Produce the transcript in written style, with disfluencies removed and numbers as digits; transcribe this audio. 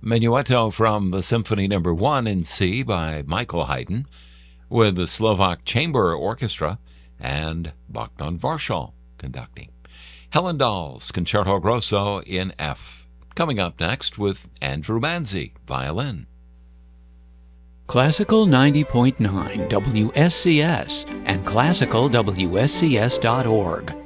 Menuetto from the Symphony No. 1 in C by Michael Haydn, with the Slovak Chamber Orchestra and Bogdan Varshal conducting. Helen Dahl's Concerto Grosso in F. Coming up next with Andrew Manzi, violin. Classical 90.9 WSCS and classicalwscs.org.